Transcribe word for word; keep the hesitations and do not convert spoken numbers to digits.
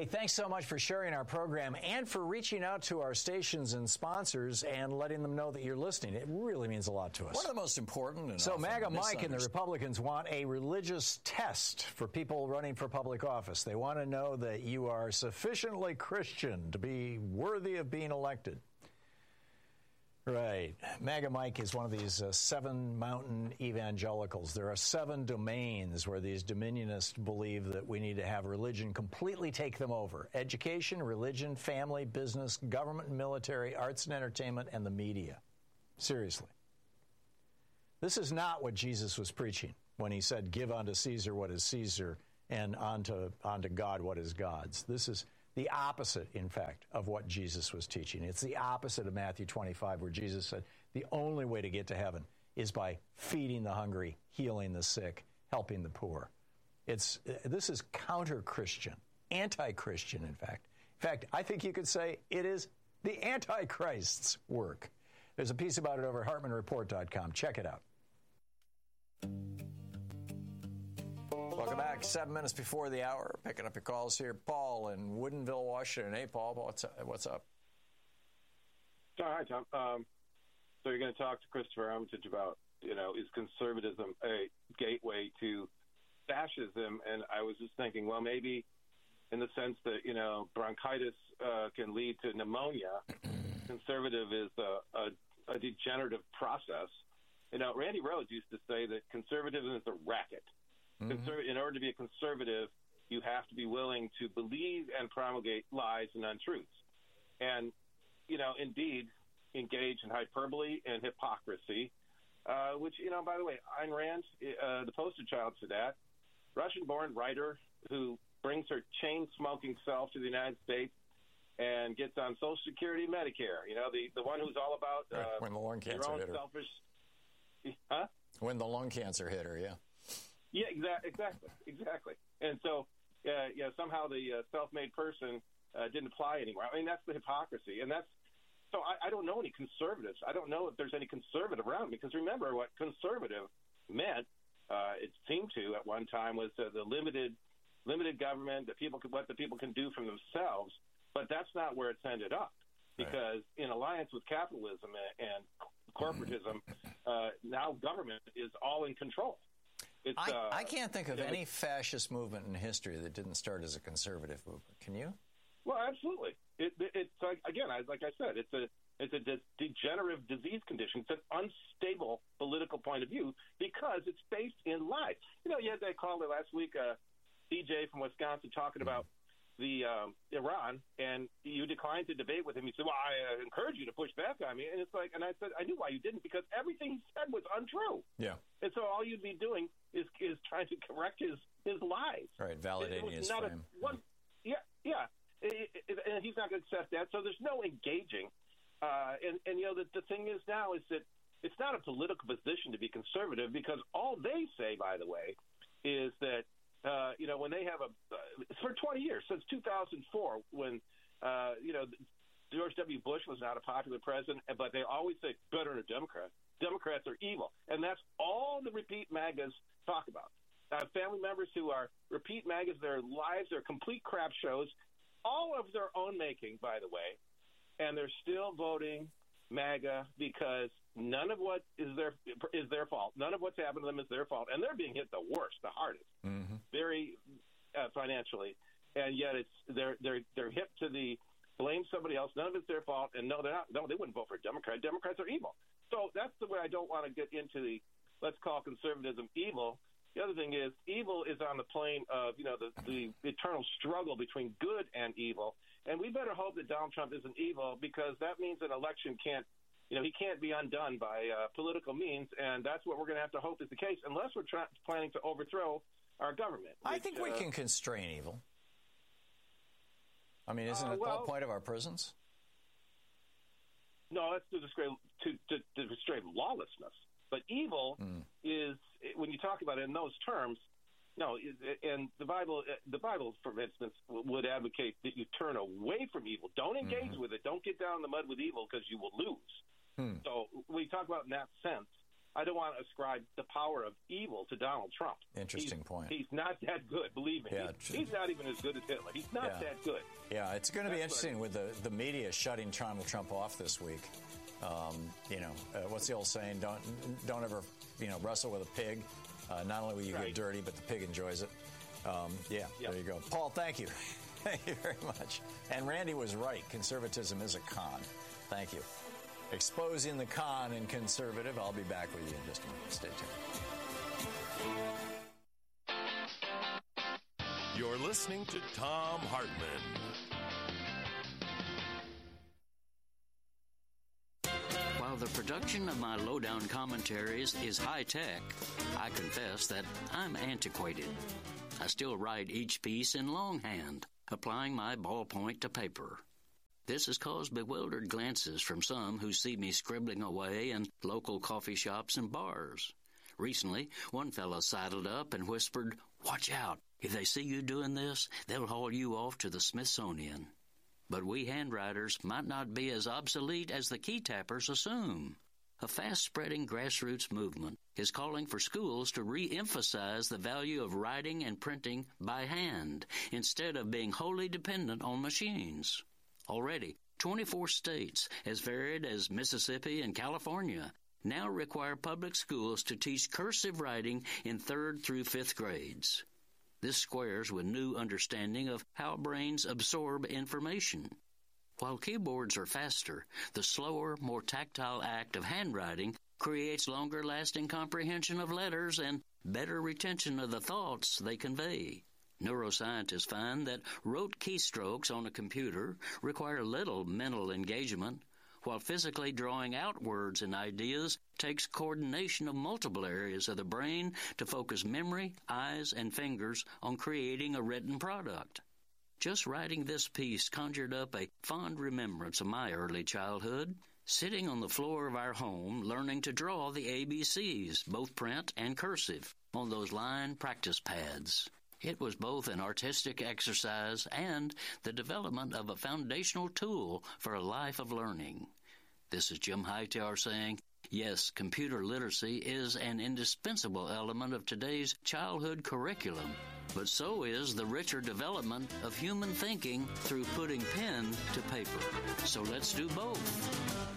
thanks so much for sharing our program and for reaching out to our stations and sponsors and letting them know that you're listening. It really means a lot to us. One of the most important. And so MAGA Mike and the Republicans want a religious test for people running for public office. They want to know that you are sufficiently Christian to be worthy of being elected. Right. MAGA Mike is one of these uh, seven mountain evangelicals. There are seven domains where these dominionists believe that we need to have religion completely take them over. Education, religion, family, business, government and military, arts and entertainment, and the media. Seriously. This is not what Jesus was preaching when he said, give unto Caesar what is Caesar and unto, unto God what is God's. This is the opposite, in fact, of what Jesus was teaching. It's the opposite of Matthew twenty-five, where Jesus said the only way to get to heaven is by feeding the hungry, healing the sick, helping the poor. It's this is counter-Christian, anti-Christian, in fact. In fact, I think you could say it is the Antichrist's work. There's a piece about it over at Hartman Report dot com. Check it out. Welcome back. Seven minutes before the hour. Picking up your calls here. Paul in Woodinville, Washington. Hey, Paul, what's up? What's up? Oh, hi, Tom. Um, so you're going to talk to Christopher Armitage about, you know, is conservatism a gateway to fascism? And I was just thinking, well, maybe in the sense that, you know, bronchitis uh, can lead to pneumonia. Conservative is a, a, a degenerative process. You know, Randy Rhoads used to say that conservatism is a racket. Mm-hmm. Conserv- in order to be a conservative, you have to be willing to believe and promulgate lies and untruths. And, you know, indeed, engage in hyperbole and hypocrisy, uh, which, you know, by the way, Ayn Rand, uh, the poster child for that, Russian-born writer who brings her chain-smoking self to the United States and gets on Social Security, Medicare. You know, the, the one who's all about uh, when the lung cancer your own hit her. selfish... Huh? When the lung cancer hit her, yeah. Yeah, exactly, exactly, exactly. And so, uh, yeah, somehow the uh, self-made person uh, didn't apply anywhere. I mean, that's the hypocrisy, and that's so. I, I don't know any conservatives. I don't know if there's any conservative around, because remember what conservative meant. Uh, it seemed to at one time was uh, the limited, limited government that people could, what the people can do for themselves. But that's not where it's ended up, because right. in alliance with capitalism and, and corporatism, uh, now government is all in control. It's, I, uh, I can't think of yeah, any fascist movement in history that didn't start as a conservative movement. Can you? Well, absolutely. It, it, it's like, again, I, like I said, it's a it's a de- degenerative disease condition. It's an unstable political point of view because it's based in lies. You know, you had that caller last week, uh, C J from Wisconsin, talking mm-hmm. about the um, Iran, and you declined to debate with him. He said, well, I uh, encourage you to push back on me. And it's like, and I said, I knew why you didn't, because everything he said was untrue. Yeah. And so all you'd be doing is is trying to correct his, his lies. Right, validating his not frame. A, one, yeah, yeah. It, it, and he's not going to accept that. So there's no engaging. Uh, and, and, you know, the, the thing is now is that it's not a political position to be conservative, because all they say, by the way, is that, Uh, you know, when they have a uh, for twenty years, since two thousand four, when uh, you know George W. Bush was not a popular president, but they always say better than a Democrat. Democrats are evil, and that's all the repeat MAGAs talk about. Uh, family members who are repeat MAGAs, their lives are complete crap shows, all of their own making, by the way, and they're still voting MAGA because none of what is their is their fault. None of what's happened to them is their fault, and they're being hit the worst, the hardest, mm-hmm. very uh, financially, and yet it's they're they're they're hip to the blame somebody else. None of it's their fault, and no, they're not. No, they wouldn't vote for a Democrat. Democrats are evil. So that's the way I don't want to get into the let's call conservatism evil. The other thing is evil is on the plane of, you know, the, the eternal struggle between good and evil. And we better hope that Donald Trump isn't evil, because that means an election can't, you know, he can't be undone by uh, political means. And that's what we're going to have to hope is the case, unless we're tra- planning to overthrow our government. Which, I think we uh, can constrain evil. I mean, isn't uh, it well, the whole point of our prisons? No, that's to restrain, to, to, to restrain lawlessness. But evil mm. is, when you talk about it in those terms, no, and the Bible, the Bible, for instance, would advocate that you turn away from evil. Don't engage mm-hmm. with it. Don't get down in the mud with evil, because you will lose. Hmm. So we talk about in that sense. I don't want to ascribe the power of evil to Donald Trump. Interesting he's, point. He's not that good, believe me. Yeah, he's, he's not even as good as Hitler. He's not yeah. that good. Yeah, it's going to be That's interesting what, with the, the media shutting Donald Trump off this week. Um, you know, uh, what's the old saying? Don't don't ever, you know, wrestle with a pig. Uh, not only will you right. get dirty, but the pig enjoys it. Um, yeah, yep. There you go. Paul, thank you. Thank you very much. And Randy was right. Conservatism is a con. Thank you. Exposing the con in conservative. I'll be back with you in just a minute. Stay tuned. You're listening to Thom Hartmann. While the production of my lowdown commentaries is high-tech, I confess that I'm antiquated. I still write each piece in longhand, applying my ballpoint to paper. This has caused bewildered glances from some who see me scribbling away in local coffee shops and bars. Recently, one fellow sidled up and whispered, "Watch out. If they see you doing this, they'll haul you off to the Smithsonian." But we handwriters might not be as obsolete as the key tappers assume. A fast-spreading grassroots movement is calling for schools to re-emphasize the value of writing and printing by hand instead of being wholly dependent on machines. Already, twenty-four states, as varied as Mississippi and California, now require public schools to teach cursive writing in third through fifth grades. This squares with new understanding of how brains absorb information. While keyboards are faster, the slower, more tactile act of handwriting creates longer-lasting comprehension of letters and better retention of the thoughts they convey. Neuroscientists find that rote keystrokes on a computer require little mental engagement, while physically drawing out words and ideas takes coordination of multiple areas of the brain to focus memory, eyes, and fingers on creating a written product. Just writing this piece conjured up a fond remembrance of my early childhood, sitting on the floor of our home learning to draw the A B Cs, both print and cursive, on those line practice pads. It was both an artistic exercise and the development of a foundational tool for a life of learning. This is Jim Hightower saying, yes, computer literacy is an indispensable element of today's childhood curriculum, but so is the richer development of human thinking through putting pen to paper. So let's do both.